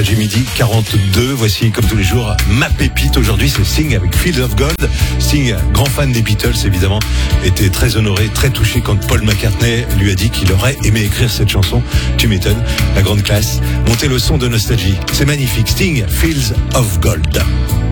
J'ai midi 42, voici comme tous les jours ma pépite. Aujourd'hui c'est Sting avec Fields of Gold. Sting, grand fan des Beatles évidemment, était très honoré, très touché quand Paul McCartney lui a dit qu'il aurait aimé écrire cette chanson. Tu m'étonnes, la grande classe. Montez le son de nostalgie, c'est magnifique. Sting, Fields of Gold.